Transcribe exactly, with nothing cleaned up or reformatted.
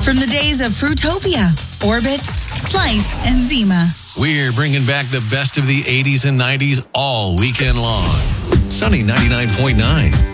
From the days of Fruitopia, Orbits, Slice, and Zima. We're bringing back the best of the eighties and nineties all weekend long. Sunny ninety-nine point nine.